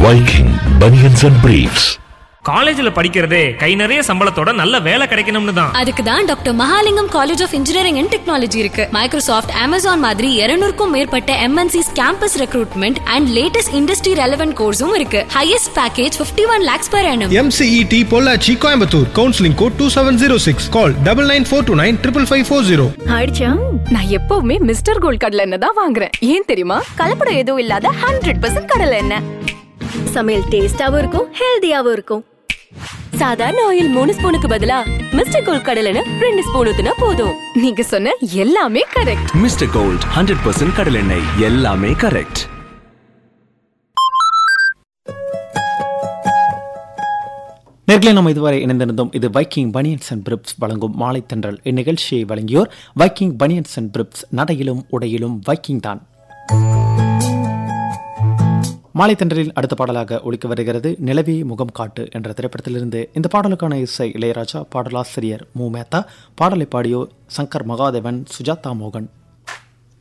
Viking Bunions and Briefs. காலேஜ்ல படிக்கிறதே கை நிறைய சம்பளத்தோட நல்ல வேலை கிடைக்கணும்னு தான். அதுக்கு தான் doctor Mahalingam college of engineering and technology இருக்கு. மைக்ரோசாஃப்ட், அமேசான் மாதிரி 200க்கும் மேற்பட்ட MNCs campus recruitment and latest industry relevant கோர்ஸும் இருக்கு. Highest package 51 lakhs per annum. MCET Pollachi Coimbatore. Counselling code 2706. கால் 9942955540. ஆயிடுச்சா? நான் எப்பவுமே மிஸ்டர் கோல்ட் கடலை எண்ணெய் தான் வாங்குறேன். ஏன் தெரியுமா? கலப்படம் எதுவும் இல்லாத 100% கடலை எண்ணெய். சமையல் டேஸ்டாவும் இருக்கும், ஹெல்தியாவும் இருக்கும். சாதாரண ஆயில் 3 ஸ்பூனுக்கு பதிலா மிஸ்டர் கோல்ட் கடலை எண்ணெய் 2 ஸ்பூன் ஊத்துனா போதும். நீங்க சொன்ன எல்லாமே கரெக்ட். மிஸ்டர் கோல்ட் 100% கடலை எண்ணெய், எல்லாமே கரெக்ட். நேர்களை நாம் இதுவரை இணைந்திருந்தோம். இது வைக்கிங் பனியன்ஸ் அண்ட் பிரிப்ஸ் வழங்கும் மாலை தென்றல். இந்நிகழ்ச்சியை வழங்கியோர் வைக்கிங் பனியன்ஸ் அண்ட் பிரிப்ஸ். நடையிலும் உடையிலும் வைக்கிங் தான். மாலை தென்றலில் அடுத்த பாடலாக ஒலிக்க வருகிறது நிலவே முகம் காட்டு என்ற திரைப்படத்திலிருந்து. இந்த பாடலுக்கான இசை இளையராஜா, பாடலாசிரியர் மு மேத்தா, பாடலை பாடியோர் சங்கர் மகாதேவன், சுஜாதா மோகன்.